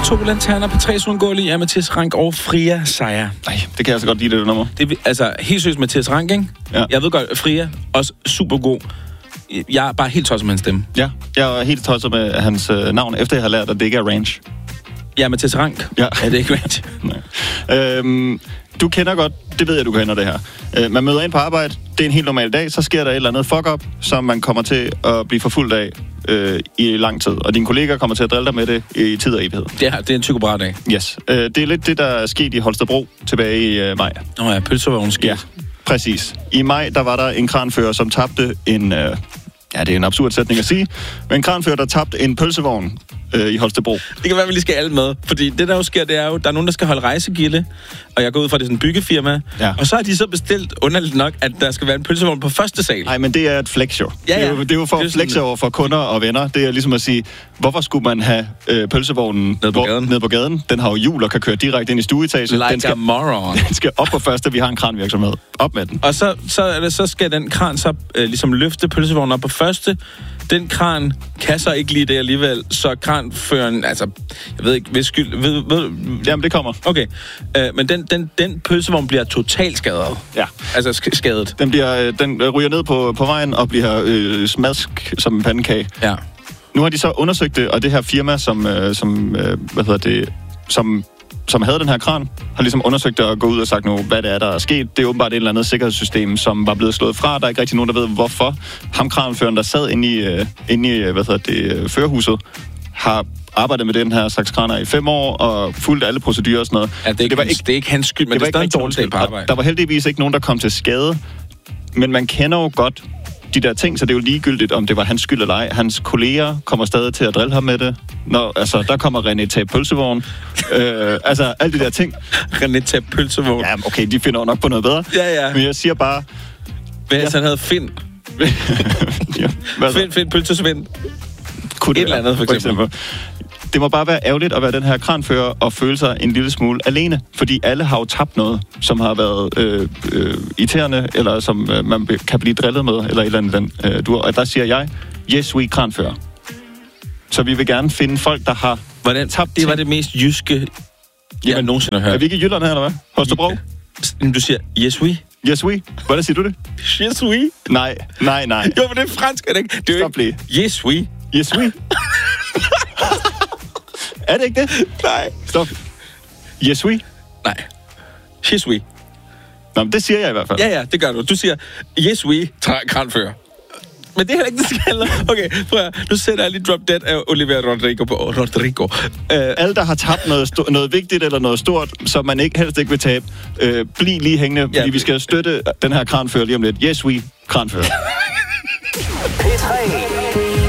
2 lanterner på 3 uundgåelige er Mathias Rank og Fria Seier. Nej, det kan jeg så godt lide, det nummer. Det er, altså, helt seriøst Mathias Rank, ikke? Ja. Jeg ved godt, Fria, også super god. Jeg er bare helt tosset med hans stemme. Ja, jeg er helt tosset med hans navn, efter jeg har lært, at det ikke er Ranch. Ja, Mathias Rank. Ja. Er det ikke Ranch? Nej. Du kender godt, det ved jeg, du kender det her. Man møder ind på arbejde, det er en helt normal dag, så sker der et eller andet fuck-up, som man kommer til at blive forfulgt af i lang tid. Og dine kolleger kommer til at drille dig med det i tid og evighed. Det er en psykobra dag. Yes. Det er lidt det, der er sket i Holstebro tilbage i maj. Nå ja, pølsevognen sker. Ja, præcis. I maj, der var der en kranfører, som tabte en... det er en absurd sætning at sige. Men en kranfører, der tabte en pølsevogn i Holstebro. Det kan være, at vi lige skal alle med. Fordi det, der jo sker, det er jo, der er nogen, der skal holde rejsegilde. Og jeg går ud fra, det er sådan en byggefirma. Ja. Og så har de så bestilt, underligt nok, at der skal være en pølsevogn på første sal. Nej, men det er et flex jo. Ja, ja. Det er jo for at flexe over for kunder og venner. Det er ligesom at sige, hvorfor skulle man have pølsevognen nede på gaden? Den har jo hjul og kan køre direkte ind i stueetagen. Like a moron. Den skal op på første, vi har en kranvirksomhed. Op med den. Og så skal den kran så ligesom løfte pølsevognen op på første. Den kran kan så ikke lige det alligevel, så kranføreren, altså, jeg ved ikke, hvis skyld... Jamen, det kommer. Okay, men den pølsevogn bliver totalt skadet. Ja. Altså skadet. Den ryger ned på vejen og bliver smadsk som en pandekage. Ja. Nu har de så undersøgt det, og det her firma, som havde den her kran, har ligesom undersøgt det og gået ud og sagt nu, hvad det er, der er sket. Det er åbenbart et eller andet sikkerhedssystem, som var blevet slået fra. Der er ikke rigtig nogen, der ved, hvorfor. Ham kranføreren, der sad inde i førerhuset, har arbejdet med den her slags kraner i 5 år, og fulgt alle procedurer og sådan noget. Ja, det er ikke hans skyld, men det er stadig en dårlig dag på arbejde. Der var heldigvis ikke nogen, der kom til skade, men man kender jo godt de der ting, så det er jo ligegyldigt, om det var hans skyld eller ej. Hans kolleger kommer stadig til at drille ham med det. Der kommer René Tab Pølsevogn. Alle de der ting. René Tab Pølsevogn. Ja, okay, de finder jo nok på noget bedre. Ja. Men jeg siger bare... Hvis han havde Finn. Finn Pølsesvind. Kunne det et eller andet, for eksempel. Det må bare være ærgerligt at være den her kranfører og føle sig en lille smule alene, fordi alle har jo tabt noget, som har været irriterende, eller som man kan blive drillet med, eller et eller andet. Og der siger jeg, yes, we kranfører. Så vi vil gerne finde folk, der har tabt. Det var det mest jyske, jeg nogensinde har hørt. Er vi ikke i Jylland her, eller hvad? Holstebro? Du siger, yes, we. Yes, we. Hvordan siger du det? Yes, we. Nej. Jo, men det er fransk, er det ikke? Det er stop lige. Yes, we. Yes, we. Er det ikke det? Nej. Stop. Yes, we? Nej. Yes, we. Nå, men det siger jeg i hvert fald. Ja, det gør du. Du siger, yes, we, kranfører. Men det er heller ikke, det skal. Okay, prøv at, nu sætter jeg lige Drop Dead af Olivia Rodrigo på Rodrigo. Alle, der har tabt noget vigtigt eller noget stort, som man helst ikke vil tabe, bliv lige hængende, fordi vi skal støtte den her kranfører lige om lidt. Yes, we, kranfører. P3